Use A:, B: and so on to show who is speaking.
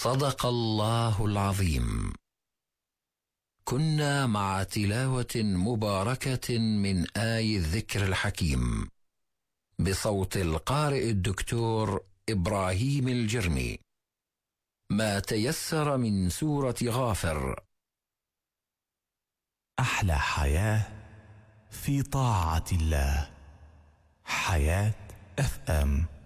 A: صدق الله العظيم. كنا مع تلاوة مباركة من آي الذكر الحكيم بصوت القارئ الدكتور إبراهيم الجرمي. ما تيسر من سورة غافر.
B: أحلى حياة في طاعة الله. حياة FM.